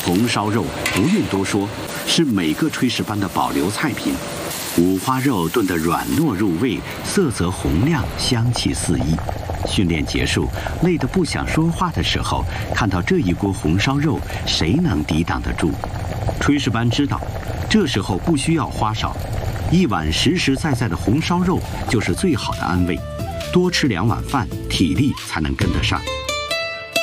红烧肉不用多说，是每个炊事班的保留菜品。五花肉炖得软糯入味，色泽红亮，香气四溢。训练结束，累得不想说话的时候，看到这一锅红烧肉，谁能抵挡得住？炊事班知道，这时候不需要花哨，一碗实实在在的红烧肉就是最好的安慰。多吃2碗饭，体力才能跟得上。